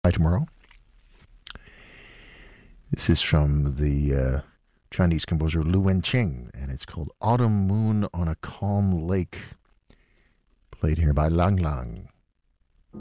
By tomorrow. This is from the Chinese composer Lu Wenqing, and it's called Autumn Moon on a Calm Lake, played here by Lang Lang.